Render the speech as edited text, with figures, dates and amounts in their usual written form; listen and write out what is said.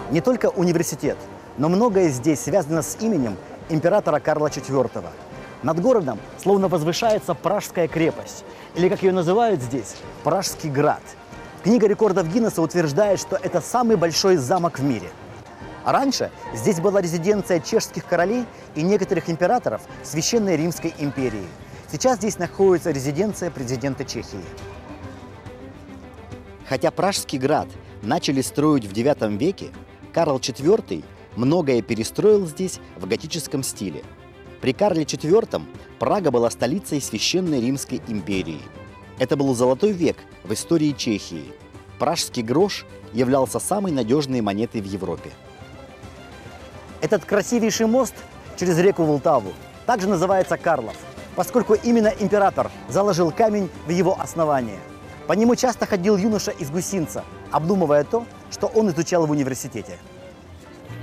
Не только университет, но многое здесь связано с именем императора Карла IV. Над городом словно возвышается Пражская крепость, или, как ее называют здесь, Пражский град. Книга рекордов Гиннесса утверждает, что это самый большой замок в мире. А раньше здесь была резиденция чешских королей и некоторых императоров Священной Римской империи. Сейчас здесь находится резиденция президента Чехии. Хотя Пражский град начали строить в IX веке, Карл IV многое перестроил здесь в готическом стиле. При Карле IV Прага была столицей Священной Римской империи. Это был золотой век в истории Чехии. Пражский грош являлся самой надежной монетой в Европе. Этот красивейший мост через реку Волтаву также называется Карлов, поскольку именно император заложил камень в его основание. По нему часто ходил юноша из гусинца, обдумывая то, что он изучал в университете.